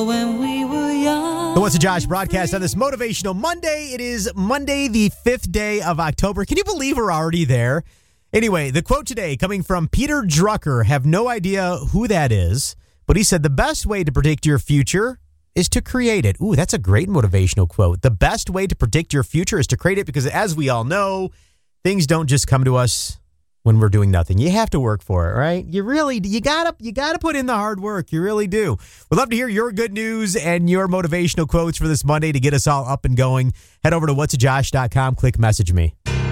When we were young. The What's a Josh broadcast on this motivational Monday. It is Monday, the 5th day of October. Can you believe we're already there? Anyway, the quote today coming from Peter Drucker. Have no idea who that is, but he said the best way to predict your future is to create it. Ooh, that's a great motivational quote. The best way to predict your future is to create it, because as we all know, things don't just come to us when we're doing nothing. You have to work for it, right? You gotta put in the hard work. You really do. We'd love to hear your good news and your motivational quotes for this Monday to get us all up and going. Head over to whatsajosh.com, click message me.